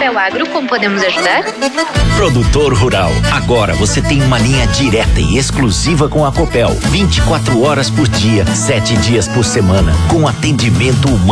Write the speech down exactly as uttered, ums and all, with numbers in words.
Copel Agro, como podemos ajudar? Produtor rural, agora você tem uma linha direta e exclusiva com a Copel. vinte e quatro horas por dia, sete dias por semana, com atendimento humano